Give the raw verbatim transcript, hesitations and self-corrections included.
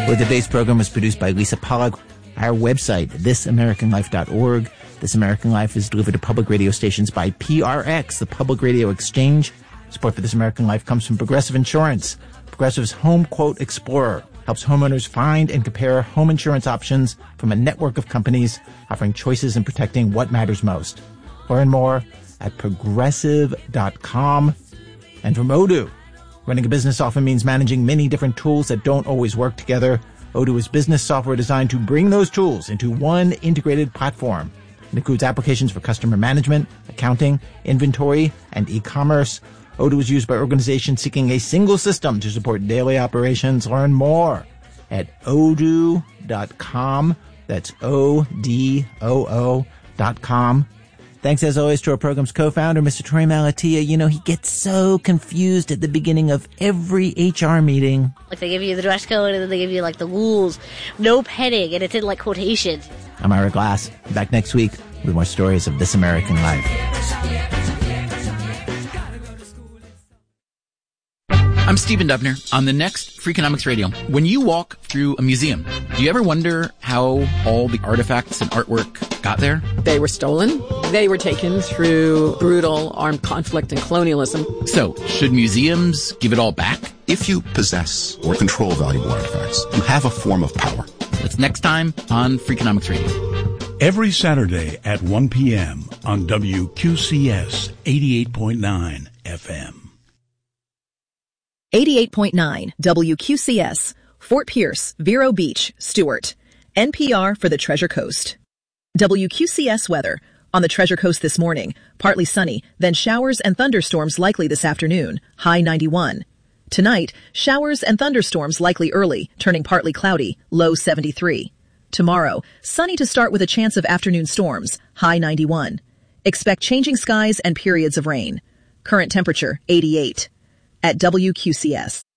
Well, today's program was produced by Lisa Pollack. Our website, this american life dot org. This American Life is delivered to public radio stations by P R X, the Public Radio Exchange. Support for This American Life comes from Progressive Insurance. Progressive's Home Quote Explorer helps homeowners find and compare home insurance options from a network of companies offering choices and protecting what matters most. Learn more at progressive dot com. And from Odoo. Running a business often means managing many different tools that don't always work together. Odoo is business software designed to bring those tools into one integrated platform. It includes applications for customer management, accounting, inventory, and e-commerce. Odoo is used by organizations seeking a single system to support daily operations. Learn more at odoo dot com. That's O D O O dot com. Thanks, as always, to our program's co-founder, Mister Troy Malatia. You know, he gets so confused at the beginning of every H R meeting. Like, they give you the dress code, and then they give you, like, the rules. No petting, and it's in, like, quotations. I'm Ira Glass. Back next week with more stories of This American Life. I'm Stephen Dubner on the next Freakonomics Radio. When you walk through a museum, do you ever wonder how all the artifacts and artwork got there? They were stolen. They were taken through brutal armed conflict and colonialism. So, should museums give it all back? If you possess or control valuable artifacts, you have a form of power. That's next time on Freakonomics Radio. Every Saturday at one p.m. on W Q C S eighty-eight point nine F M. eighty-eight point nine W Q C S, Fort Pierce, Vero Beach, Stewart. N P R for the Treasure Coast. W Q C S weather. On the Treasure Coast this morning, partly sunny, then showers and thunderstorms likely this afternoon, high ninety-one. Tonight, showers and thunderstorms likely early, turning partly cloudy, low seventy-three. Tomorrow, sunny to start with a chance of afternoon storms, high ninety-one. Expect changing skies and periods of rain. Current temperature, eighty-eight. At W Q C S.